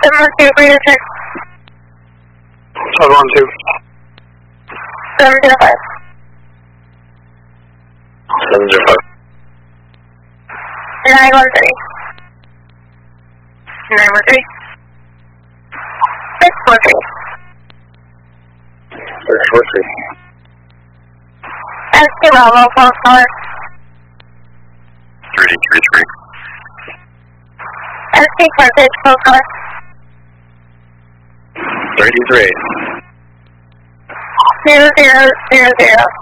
712, radio check. 712. 705. 705. 913. 913. 643. 643. SQ Bravo, false caller. 333. SQ Carthage, false caller. 33. 0000.